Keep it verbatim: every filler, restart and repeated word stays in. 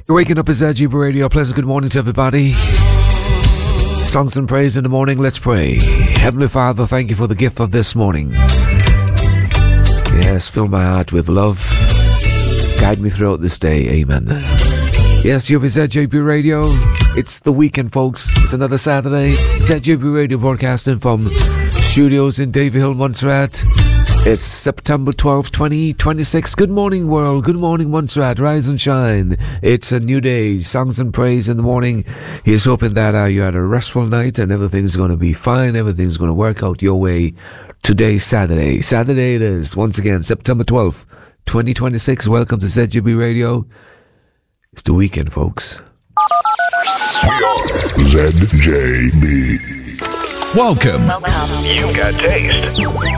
You're waking up as Z G B Radio. Pleasant good morning to everybody. Songs and praise in the morning. Let's pray. Heavenly Father, thank you for the gift of this morning. Yes, fill my heart with love. Guide me throughout this day. Amen. Yes, you're with Z G B Radio. It's the weekend, folks. It's another Saturday. Z G B Radio broadcasting from studios in Davyhill, Montserrat. It's September twelfth, twenty twenty-six. Good morning, world. Good morning, Montserrat. Rise and shine. It's a new day. Songs and praise in the morning. Here's hoping that uh, you had a restful night and everything's going to be fine. Everything's going to work out your way. Today's Saturday. Saturday it is. Once again, September twelfth, twenty twenty-six. Welcome to Z G B Radio. It's the weekend, folks. We are Z J B. Welcome. You got taste.